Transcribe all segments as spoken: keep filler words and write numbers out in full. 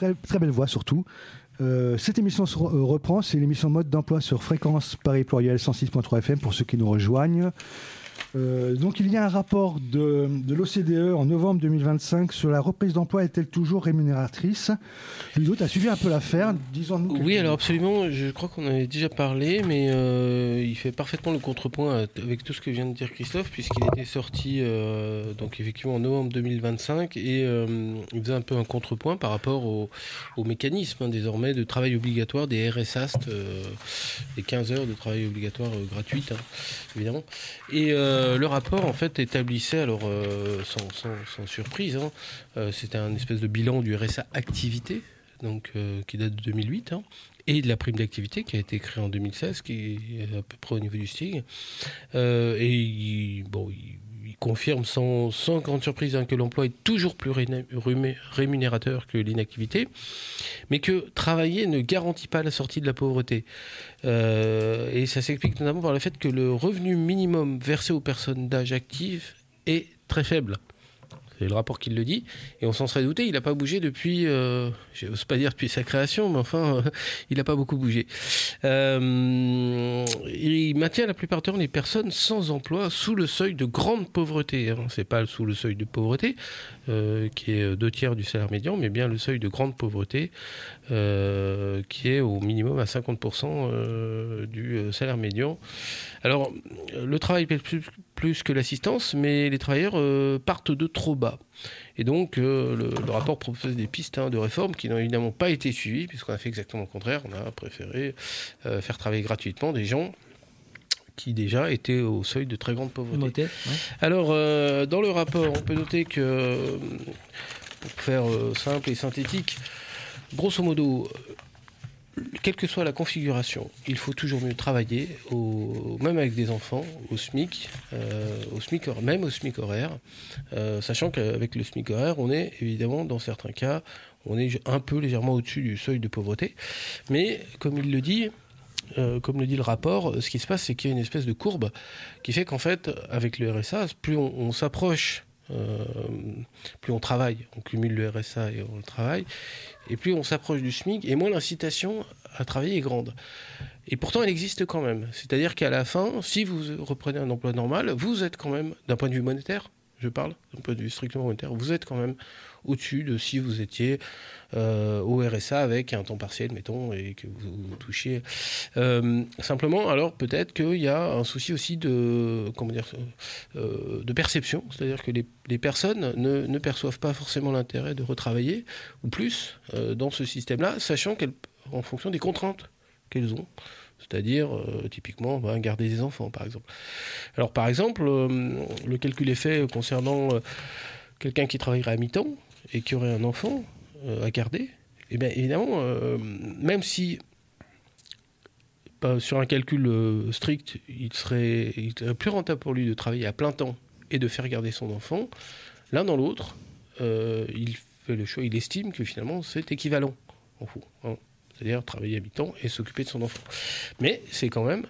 très, très belle voix surtout. Euh, cette émission se re- reprend, c'est l'émission Mode d'emploi sur Fréquence Paris Pluriel cent six virgule trois F M pour ceux qui nous rejoignent. Euh, donc il y a un rapport de, de l'O C D E en novembre deux mille vingt-cinq sur la reprise d'emploi est-elle toujours rémunératrice. Ludo, tu as suivi un peu l'affaire, disons-nous. Oui, alors absolument, je crois qu'on en avait déjà parlé, mais euh, il fait parfaitement le contrepoint avec tout ce que vient de dire Christophe, puisqu'il était sorti euh, donc effectivement en novembre deux mille vingt-cinq et euh, il faisait un peu un contrepoint par rapport au, au mécanisme hein, désormais de travail obligatoire des R S A S T, euh, des quinze heures de travail obligatoire euh, gratuite, hein, évidemment. Et euh, le rapport en fait établissait, alors euh, sans, sans, sans surprise, hein, euh, c'était un espèce de bilan du R S A activité, donc euh, qui date de deux mille huit, hein, et de la prime d'activité qui a été créée en deux mille seize, qui est à peu près au niveau du S T I G. Euh, et il, bon, il, il confirme sans, sans grande surprise hein, que l'emploi est toujours plus ré- rumé- rémunérateur que l'inactivité, mais que travailler ne garantit pas la sortie de la pauvreté. Euh, et ça s'explique notamment par le fait que le revenu minimum versé aux personnes d'âge actif est très faible. C'est le rapport qui le dit, et on s'en serait douté, il n'a pas bougé depuis, euh, je n'ose pas dire depuis sa création, mais enfin, euh, il n'a pas beaucoup bougé. Euh, il maintient la plupart du temps les personnes sans emploi sous le seuil de grande pauvreté. Hein. Ce n'est pas sous le seuil de pauvreté, euh, qui est deux tiers du salaire médian, mais bien le seuil de grande pauvreté, euh, qui est au minimum à cinquante pour cent euh, du salaire médian. Alors, le travail paie plus, plus que l'assistance, mais les travailleurs euh, partent de trop bas. Et donc, euh, le, le rapport propose des pistes hein, de réforme qui n'ont évidemment pas été suivies, puisqu'on a fait exactement le contraire. On a préféré euh, faire travailler gratuitement des gens qui déjà étaient au seuil de très grande pauvreté. Noté, ouais. Alors, euh, dans le rapport, on peut noter que, pour faire euh, simple et synthétique, grosso modo, quelle que soit la configuration, il faut toujours mieux travailler, au, même avec des enfants, au SMIC, euh, au SMIC même au SMIC horaire, euh, sachant qu'avec le SMIC horaire, on est évidemment, dans certains cas, on est un peu légèrement au-dessus du seuil de pauvreté. Mais, comme il le dit, euh, comme le dit le rapport, ce qui se passe, c'est qu'il y a une espèce de courbe qui fait qu'en fait, avec le R S A, plus on, on s'approche, euh, plus on travaille, on cumule le R S A et on le travaille, et plus on s'approche du SMIC, et moins l'incitation à travailler est grande. Et pourtant, elle existe quand même. C'est-à-dire qu'à la fin, si vous reprenez un emploi normal, vous êtes quand même, d'un point de vue monétaire, je parle, d'un point de vue strictement monétaire, vous êtes quand même au-dessus de si vous étiez euh, au R S A avec un temps partiel, mettons, et que vous, vous touchiez. Euh, simplement, alors peut-être qu'il y a un souci aussi de, comment dire, euh, de perception, c'est-à-dire que les, les personnes ne, ne perçoivent pas forcément l'intérêt de retravailler, ou plus, euh, dans ce système-là, sachant qu'elles, en fonction des contraintes qu'elles ont. C'est-à-dire, euh, typiquement, ben, garder des enfants, par exemple. Alors, par exemple, euh, le calcul est fait concernant euh, quelqu'un qui travaillerait à mi-temps et qui aurait un enfant euh, à garder. Et bien, évidemment, euh, même si, ben, sur un calcul euh, strict, il serait, il serait plus rentable pour lui de travailler à plein temps et de faire garder son enfant, l'un dans l'autre, euh, il fait le choix, il estime que finalement, c'est équivalent, en fond, hein. C'est-à-dire travailler à mi-temps et s'occuper de son enfant. Mais c'est quand même...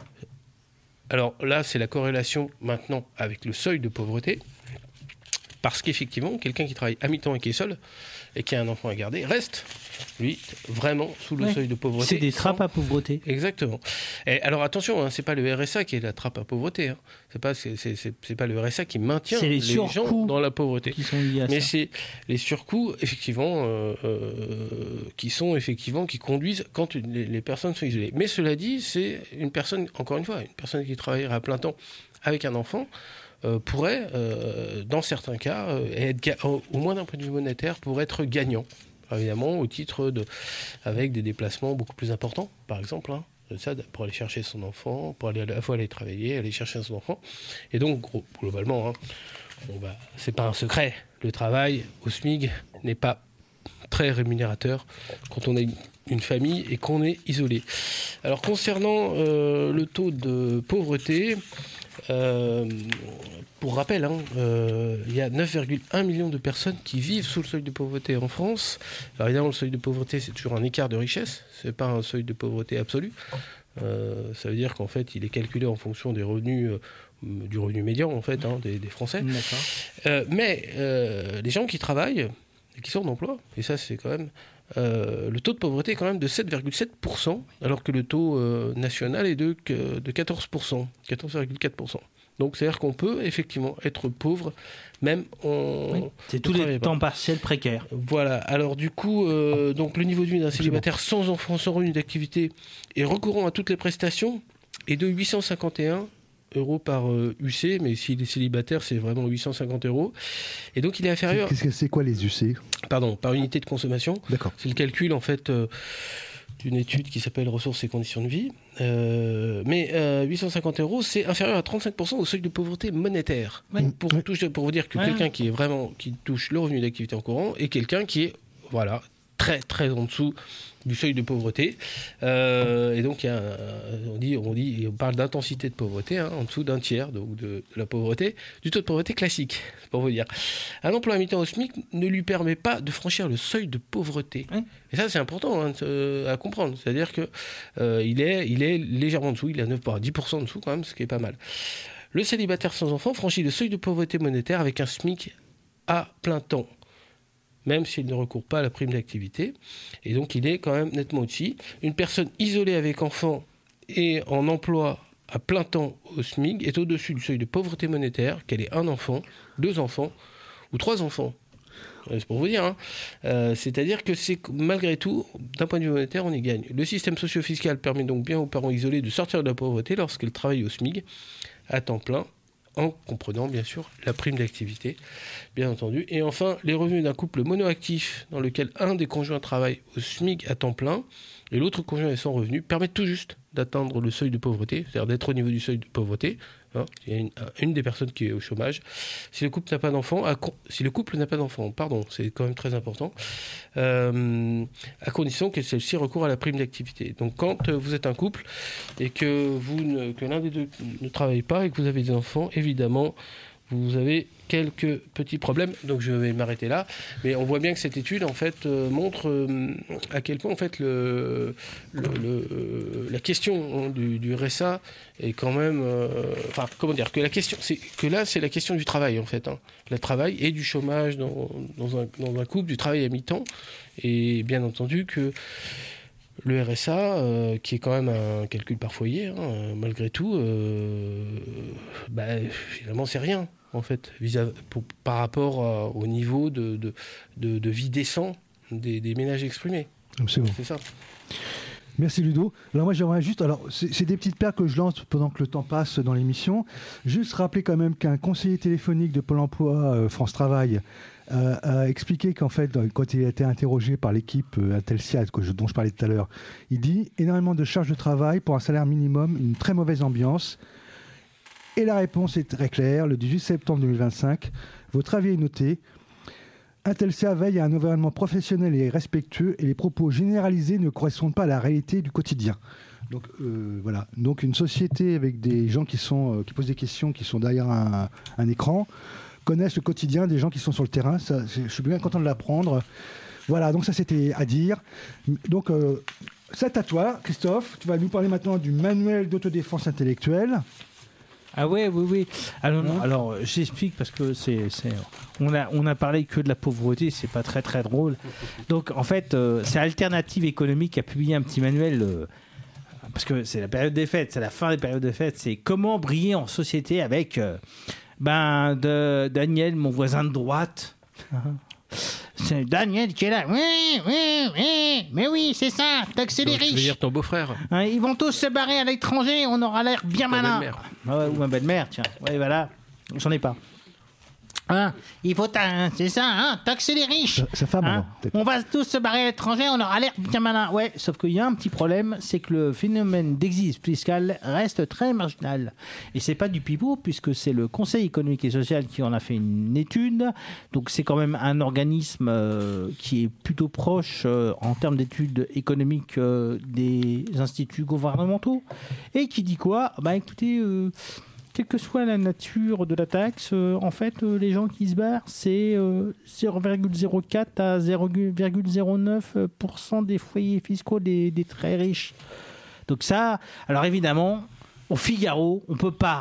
Alors là, c'est la corrélation maintenant avec le seuil de pauvreté, parce qu'effectivement, quelqu'un qui travaille à mi-temps et qui est seul, et qui a un enfant à garder, reste, lui, vraiment sous le ouais. seuil de pauvreté. C'est des trappes sans... à pauvreté. Exactement. Et alors attention, hein, c'est pas le R S A qui est la trappe à pauvreté. Hein. C'est pas, c'est, c'est, c'est, c'est pas le R S A qui maintient les, les gens dans la pauvreté. Qui sont liés à Mais ça. c'est les surcoûts, effectivement, euh, euh, qui sont effectivement qui conduisent quand les, les personnes sont isolées. Mais cela dit, c'est une personne, encore une fois, une personne qui travaillerait à plein temps avec un enfant. Euh, pourrait, euh, dans certains cas, euh, être ga- au moins d'un point de vue monétaire, pour être gagnant. Évidemment, au titre de, avec des déplacements beaucoup plus importants, par exemple, hein, ça, pour aller chercher son enfant, pour aller à la fois aller travailler, aller chercher son enfant. Et donc, gros, globalement, hein, bon, bah, c'est pas un secret. Le travail au SMIC n'est pas très rémunérateur quand on a une, une famille et qu'on est isolé. Alors, concernant euh, le taux de pauvreté, Euh, pour rappel, hein, euh, il y a neuf virgule un millions de personnes qui vivent sous le seuil de pauvreté en France. Alors évidemment, le seuil de pauvreté, c'est toujours un écart de richesse, c'est pas un seuil de pauvreté absolu. Euh, ça veut dire qu'en fait, il est calculé en fonction des revenus, euh, du revenu médian en fait, hein, des, des Français. Euh, mais euh, les gens qui travaillent et qui sont d'emploi, et ça c'est quand même euh, le taux de pauvreté est quand même de sept virgule sept pour cent, alors que le taux euh, national est de, de quatorze pour cent, quatorze virgule quatre pour cent. Donc c'est-à-dire qu'on peut effectivement être pauvre, même en... Oui, c'est tous les temps partiels précaires. Voilà, alors du coup, euh, donc, le niveau de vie d'un célibataire sans enfant, sans revenu d'activité et recourant à toutes les prestations est de huit cent cinquante et un euros par euh, U C, mais s'il est célibataire, c'est vraiment huit cent cinquante euros. Et donc il est inférieur... C'est, c'est quoi les U C ? Pardon, par unité de consommation. D'accord. C'est le calcul en fait... Euh, d'une étude qui s'appelle Ressources et conditions de vie. Euh, mais euh, huit cent cinquante euros, c'est inférieur à trente-cinq pour cent au seuil de pauvreté monétaire. Ouais. Pour, Ouais. toucher, pour vous dire que Ouais. quelqu'un qui est vraiment qui touche le revenu d'activité en courant et quelqu'un qui est voilà très très en dessous du seuil de pauvreté. Euh, et donc il y a un- on dit on dit on parle d'intensité de pauvreté hein, en dessous d'un tiers donc de, de la pauvreté, du taux de pauvreté classique. Pour vous dire, un emploi à mi-temps au SMIC ne lui permet pas de franchir le seuil de pauvreté. Ouais. Et ça, c'est important hein, à comprendre. C'est-à-dire que euh, il est, il est légèrement en dessous, il est à neuf pour cent, dix pour cent en dessous quand même, ce qui est pas mal. Le célibataire sans enfant franchit le seuil de pauvreté monétaire avec un SMIC à plein temps, même s'il ne recourt pas à la prime d'activité. Et donc, il est quand même nettement au-dessus. Une personne isolée avec enfant et en emploi à plein temps au SMIC est au-dessus du seuil de pauvreté monétaire, qu'elle ait un enfant, deux enfants ou trois enfants. C'est pour vous dire. Hein. Euh, c'est-à-dire que c'est malgré tout, d'un point de vue monétaire, on y gagne. Le système socio-fiscal permet donc bien aux parents isolés de sortir de la pauvreté lorsqu'ils travaillent au SMIC à temps plein, en comprenant bien sûr la prime d'activité, bien entendu. Et enfin, les revenus d'un couple monoactif dans lequel un des conjoints travaille au SMIC à temps plein et l'autre conjoint est sans revenu permettent tout juste d'atteindre le seuil de pauvreté, c'est-à-dire d'être au niveau du seuil de pauvreté. Hein, il y a une, une des personnes qui est au chômage. Si le couple n'a pas d'enfant, à, si le couple n'a pas d'enfant, pardon, c'est quand même très important, euh, à condition que celle-ci recourt à la prime d'activité. Donc quand euh, vous êtes un couple et que, vous ne, que l'un des deux ne travaille pas et que vous avez des enfants, évidemment, vous avez quelques petits problèmes. Donc je vais m'arrêter là. Mais on voit bien que cette étude en fait euh, montre euh, à quel point en fait le, le, le euh, la question hein, du, du R S A est quand même. euh, Enfin comment dire que la question c'est que là c'est la question du travail en fait. Hein, le travail et du chômage dans, dans, un, dans un couple, du travail à mi-temps et bien entendu que le R S A, euh, qui est quand même un calcul par foyer, hein, euh, malgré tout, euh, bah, finalement, c'est rien, en fait, vis-à- pour- par rapport à- au niveau de, de, de, de vie décent des, des ménages exprimés. Absolument. C'est ça. Merci Ludo. Alors moi j'aimerais juste, alors c'est, c'est des petites paires que je lance pendant que le temps passe dans l'émission. Juste rappeler quand même qu'un conseiller téléphonique de Pôle Emploi euh, France Travail euh, a expliqué qu'en fait quand il a été interrogé par l'équipe euh, Intelsiad que je, dont je parlais tout à l'heure, il dit énormément de charges de travail pour un salaire minimum, une très mauvaise ambiance. Et la réponse est très claire. Le dix-huit septembre deux mille vingt-cinq, votre avis est noté. Intelsia veille à un environnement professionnel et respectueux et les propos généralisés ne correspondent pas à la réalité du quotidien. Donc euh, voilà, donc une société avec des gens qui, sont, euh, qui posent des questions, qui sont derrière un, un écran, connaissent le quotidien des gens qui sont sur le terrain. Ça, je suis bien content de l'apprendre. Voilà, donc ça c'était à dire. Donc euh, c'est à toi, Christophe. Tu vas nous parler maintenant du manuel d'autodéfense intellectuelle. Ah ouais, oui, oui. Alors, non, Hein alors j'explique parce que c'est, c'est, on a, on a parlé que de la pauvreté, c'est pas très très drôle. Donc en fait, euh, c'est Alternative économique qui a publié un petit manuel euh, parce que c'est la période des fêtes, c'est la fin des périodes des fêtes. C'est comment briller en société avec euh, ben de Daniel, mon voisin de droite. C'est Daniel qui est là. Oui, oui, oui, mais oui, c'est ça. Taxer les Donc, tu veux riches. dire ton beau-frère. Hein, ils vont tous se barrer à l'étranger, on aura l'air bien Ta malin. belle-mère. Ah ouais, ou ma belle-mère, tiens. Ouais, voilà. J'en ai pas. Hein, il faut, ta- c'est ça, hein, taxer les riches. Sa, sa femme, Hein, alors, peut-être. on va tous se barrer à l'étranger, on aura l'air bien malin. Ouais, sauf qu'il y a un petit problème, c'est que le phénomène d'exil fiscal reste très marginal. Et c'est pas du pipeau, puisque c'est le Conseil économique et social qui en a fait une étude. Donc c'est quand même un organisme euh, qui est plutôt proche euh, en termes d'études économiques euh, des instituts gouvernementaux. Et qui dit quoi ? Bah écoutez... euh, quelle que soit la nature de la taxe, euh, en fait, euh, les gens qui se barrent, c'est euh, zéro virgule zéro quatre à zéro virgule zéro neuf pour cent des foyers fiscaux des, des très riches. Donc ça, alors évidemment, au Figaro, on ne peut pas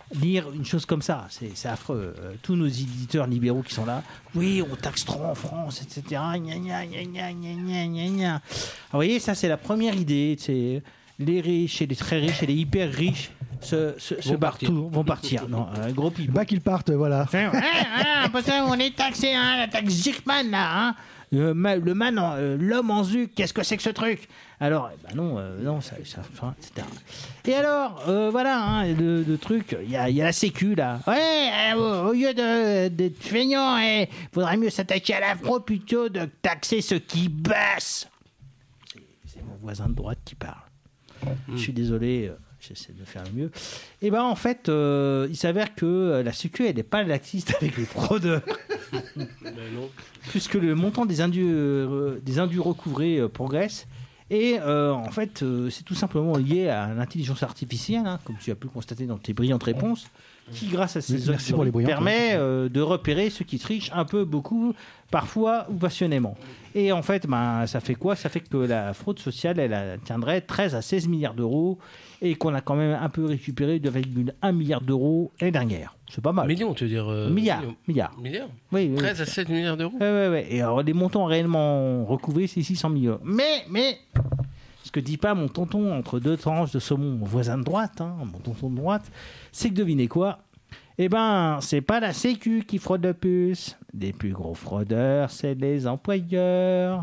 lire une chose comme ça. C'est, c'est affreux. Euh, tous nos éditeurs libéraux qui sont là, oui, on taxe trop en France, et cetera. Gna, gna, gna, gna, gna, gna, gna. Alors, vous voyez, ça, c'est la première idée. C'est les riches et les très riches et les hyper riches se, se, se Vont barrent partir. tout, vont partir. Non, un gros pipeau. Bah qu'ils partent, voilà. Hein, hein, parce qu'on est taxé, hein, la taxe Zickman, là, hein. Le, ma- le man, en- euh, l'homme en zuc, qu'est-ce que c'est que ce truc? Alors, eh ben non, euh, non, ça, ça, enfin, et cetera. Et alors, euh, voilà, hein, le, le truc, il y a, il y a la sécu, là. Ouais, euh, au lieu de, d'être feignant, il faudrait mieux s'attaquer à l'afro plutôt de taxer ceux qui baissent. C'est, c'est mon voisin de droite qui parle. Je suis désolé, euh, j'essaie de faire le mieux. Et ben en fait, euh, il s'avère que euh, la sécu, elle n'est pas laxiste avec les fraudeurs. Ben non. Puisque le montant des indus, euh, des indus recouvrés euh, progresse. Et euh, en fait, euh, c'est tout simplement lié à l'intelligence artificielle, hein, comme tu as pu le constater dans tes brillantes réponses, qui, grâce à ces Merci pour les algorithmes, brillantes, permet euh, de repérer ceux qui trichent un peu, beaucoup, parfois ou passionnément. Et en fait, ben, ça fait quoi? Ça fait que la fraude sociale, elle atteindrait treize à seize milliards d'euros et qu'on a quand même un peu récupéré deux virgule un milliard d'euros l'année dernière. C'est pas mal. Millions, tu veux dire euh, Milliards. millions. Milliards. Milliards Oui, oui, treize oui. à sept milliards d'euros. Ouais, ouais, ouais. Et alors, les montants réellement recouvrés, c'est six cents millions. Mais, mais, ce que dit pas mon tonton entre deux tranches de saumon, mon voisin de droite, hein, mon tonton de droite, c'est que devinez quoi? Eh ben, c'est pas la Sécu qui fraude le plus. Les plus gros fraudeurs, c'est les employeurs.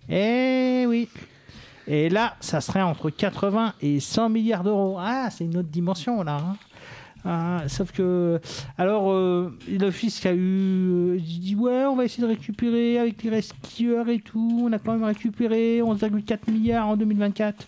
Eh oui. Et là, ça serait entre quatre-vingts et cent milliards d'euros. Ah, c'est une autre dimension, là. Hein. Ah, sauf que, alors, euh, le fisc a eu, il dit ouais, on va essayer de récupérer avec les rescueurs et tout. On a quand même récupéré onze virgule quatre milliards en deux mille vingt-quatre.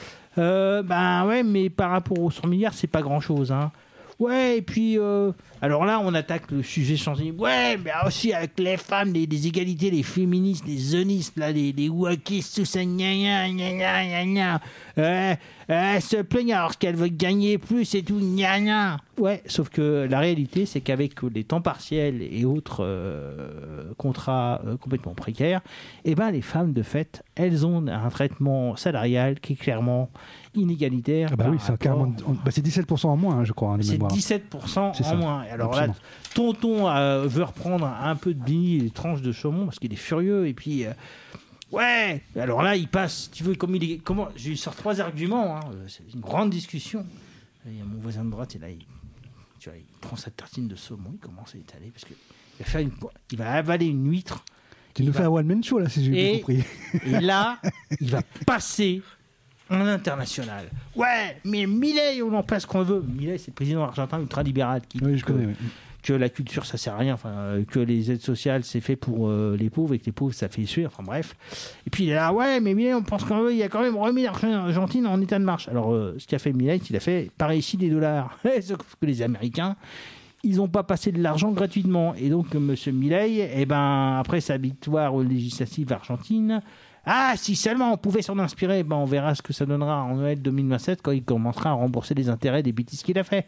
Euh, ben ouais, mais par rapport aux cent milliards, c'est pas grand chose, hein. Ouais, et puis, euh, alors là, on attaque le sujet chantier. Ouais, mais aussi avec les femmes, les, les égalités, les féministes, les zonistes, là, les, les wokistes, tout ça, gna gna gna gna gna gna. Euh, euh, se plaignent alors qu'elle veut gagner plus et tout, gna gna. Ouais, sauf que la réalité, c'est qu'avec les temps partiels et autres euh, contrats euh, complètement précaires, eh ben, les femmes, de fait, elles ont un traitement salarial qui est clairement inégalitaire. Ah bah par oui, c'est, rapport- carrément, bah c'est dix-sept pour cent en moins, hein, je crois, hein, de c'est mémoire. dix-sept pour cent C'est en ça. moins. Alors Absolument. là, tonton euh, veut reprendre un peu de bini et des tranches de saumon parce qu'il est furieux. Et puis, euh, ouais, alors là, il passe, tu veux, comme il est. Comment, je lui sors trois arguments. Hein, euh, c'est une grande discussion. Il y a mon voisin de droite, et là, il, tu vois, il prend sa tartine de saumon, il commence à étaler parce qu'il va, faire une, il va avaler une huître. Tu il nous va- fais un one-man show, là, si j'ai bien Et- compris. Et là, il va passer en international. Ouais, mais Milei, on en passe qu'on veut. Milei, c'est le président argentin ultralibéral qui Oui, dit je que, connais. oui. que la culture, ça sert à rien. Enfin, euh, que les aides sociales, c'est fait pour euh, les pauvres et que les pauvres, ça fait suer. Enfin, bref. Et puis, il est là, ouais, mais Milei, on pense qu'on veut. Il a quand même remis l'Argentine en état de marche. Alors, euh, ce qu'a fait Milei, il a fait pareil ici des dollars. Sauf que les Américains, ils n'ont pas passé de l'argent gratuitement. Et donc, M. Milei, eh ben, après sa victoire aux législatives argentines, ah, si seulement on pouvait s'en inspirer, ben, on verra ce que ça donnera en Noël deux mille vingt-sept quand il commencera à rembourser les intérêts des bêtises qu'il a fait.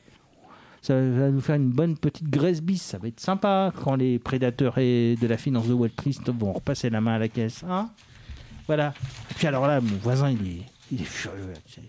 Ça va nous faire une bonne petite graisse bis. Ça va être sympa quand les prédateurs et de la finance de Wall Street vont repasser la main à la caisse. Hein, voilà. Et puis alors là, mon voisin, il est, il est furieux. Là, tu sais.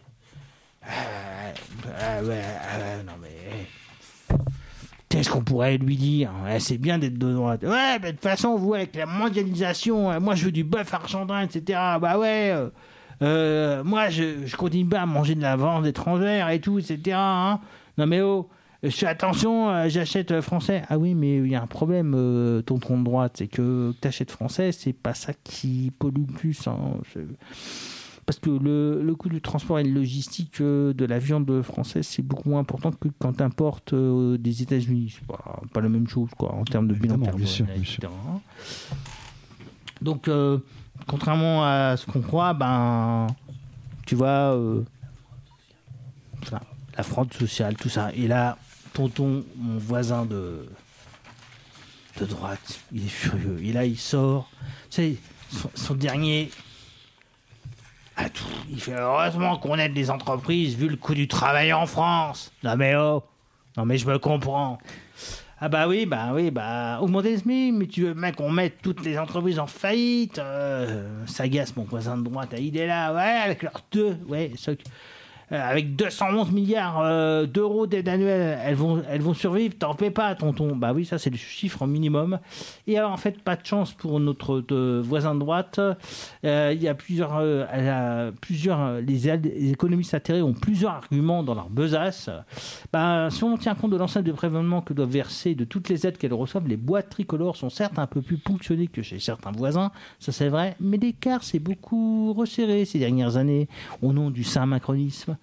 Ah, ah, ouais, ah, ouais, non mais... Qu'est-ce qu'on pourrait lui dire? Ouais, c'est bien d'être de droite. Ouais, mais de toute façon, vous, avec la mondialisation, euh, moi, je veux du bœuf argentin, et cetera. Bah ouais, euh, euh, moi, je, je continue pas à manger de la viande étrangère et tout, et cetera. Hein. Non mais oh, je fais attention, euh, j'achète euh, français. Ah oui, mais il y a un problème, euh, tonton de droite, c'est que tu achètes français, c'est pas ça qui pollue le plus. Hein. C'est... Parce que le, le coût du transport et de logistique euh, de la viande française, c'est beaucoup moins important que quand tu importes euh, des États-Unis. C'est pas, pas la même chose, quoi, en termes de bilan Évidemment, carbone, bien sûr, et bien cetera. Donc, euh, contrairement à ce qu'on croit, ben, tu vois, euh, enfin, la fraude sociale, tout ça. Et là, tonton, mon voisin de, de droite, il est furieux. Et là, il sort, tu sais, son, son dernier... à tout. Il fait heureusement qu'on aide les entreprises vu le coût du travail en France. Non mais oh, non mais je me comprends. Ah bah oui, bah oui, bah augmenter le S M I, mais tu veux mec qu'on mette toutes les entreprises en faillite. Euh, ça agace mon voisin de droite, il est là, ouais, avec leurs deux, ouais. Ça, euh, avec deux cent onze milliards euh, d'euros d'aide annuelle, elles vont, elles vont survivre. T'en fais pas, tonton. Bah oui, ça c'est le chiffre minimum. Et alors en fait, pas de chance pour notre de, voisin de droite. Euh, il y a plusieurs, euh, elle a plusieurs, les, les économistes atterrés ont plusieurs arguments dans leur besace. Bah, si on tient compte de l'ensemble de prélèvements que doivent verser de toutes les aides qu'elles reçoivent, les boîtes tricolores sont certes un peu plus ponctionnées que chez certains voisins, ça c'est vrai, mais l'écart s'est beaucoup resserré ces dernières années au nom du saint-macronisme.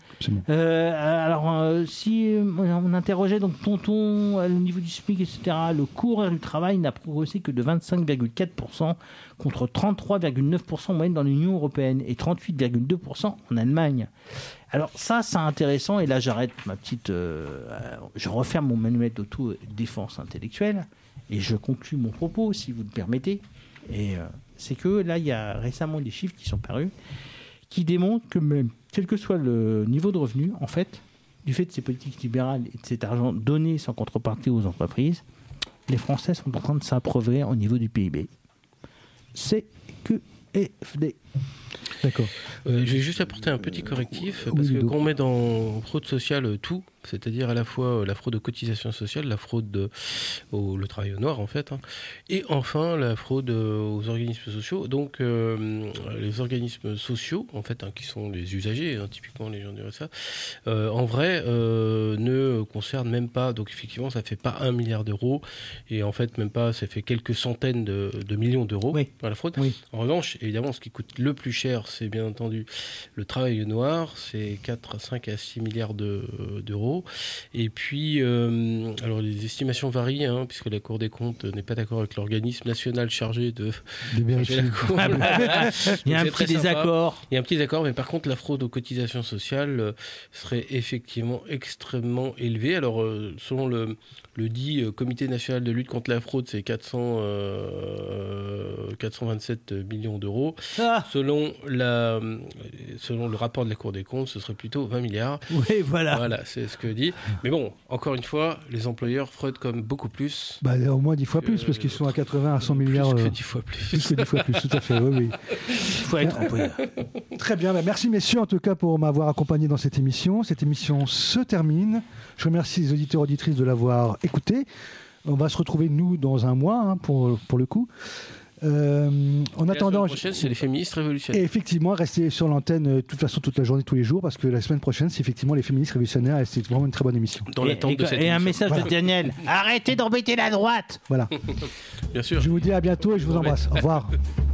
Euh, alors, euh, si on interrogeait donc tonton au niveau du SMIC, et cetera, le coût horaire du travail n'a progressé que de vingt-cinq virgule quatre pour cent contre trente-trois virgule neuf pour cent en moyenne dans l'Union européenne et trente-huit virgule deux pour cent en Allemagne. Alors ça, c'est intéressant, et là j'arrête ma petite... Euh, je referme mon manuel d'auto-défense intellectuelle, et je conclue mon propos, si vous le permettez. Et euh, c'est que là, il y a récemment des chiffres qui sont parus, qui démontrent que même, quel que soit le niveau de revenu, en fait, du fait de ces politiques libérales et de cet argent donné sans contrepartie aux entreprises, les Français sont en train de s'approuver au niveau du P I B. C'est Q F D. D'accord. Euh, je vais juste apporter un petit correctif, parce oui, que donc. quand on met dans fraude sociale euh, tout, c'est-à-dire à la fois euh, la fraude aux cotisations sociales, la fraude euh, au le travail au noir en fait, hein, et enfin la fraude euh, aux organismes sociaux. Donc euh, les organismes sociaux, en fait, hein, qui sont les usagers, hein, typiquement les gens du R S A, euh, en vrai euh, ne concernent même pas. Donc effectivement, ça fait pas un milliard d'euros, et en fait même pas, ça fait quelques centaines de, de millions d'euros Oui. par la fraude. Oui. En revanche, évidemment, ce qui coûte le plus cher, c'est bien entendu le travail au noir, c'est quatre à cinq à six milliards de, d'euros. Et puis, euh, alors les estimations varient, hein, puisque la Cour des comptes n'est pas d'accord avec l'organisme national chargé de De vérifier. chargé la Cour. Il y a un Donc, c'est petit très sympa. désaccord. Il y a un petit désaccord, mais par contre, la fraude aux cotisations sociales euh, serait effectivement extrêmement élevée. Alors, euh, selon le, le dit euh, Comité national de lutte contre la fraude, c'est quatre cents, euh, quatre cent vingt-sept millions d'euros. Ah, Selon, la, selon le rapport de la Cour des comptes, ce serait plutôt vingt milliards. oui, voilà. Voilà, c'est ce que dit. Mais bon, encore une fois, les employeurs fraudent comme beaucoup plus. Bah, au moins dix fois plus, Euh, parce qu'ils sont à quatre-vingts à cent milliards. Plus que euh, dix fois plus. Plus que dix fois plus, tout à fait, oui, oui. Il faut être employeur. Très bien, bah merci messieurs en tout cas pour m'avoir accompagné dans cette émission. Cette émission se termine. Je remercie les auditeurs et auditrices de l'avoir écouté. On va se retrouver nous dans un mois hein, pour, pour le coup. Euh, en Et attendant, la semaine prochaine, c'est les féministes et révolutionnaires. effectivement, restez sur l'antenne euh, de toute façon toute la journée, tous les jours, parce que la semaine prochaine, c'est effectivement les féministes révolutionnaires et c'est vraiment une très bonne émission. Dans Et, l'attente et- de cette et un émission. message Voilà. de Daniel. Arrêtez d'embêter la droite. Voilà. Bien sûr. Je vous dis à bientôt et je vous embrasse. Au revoir.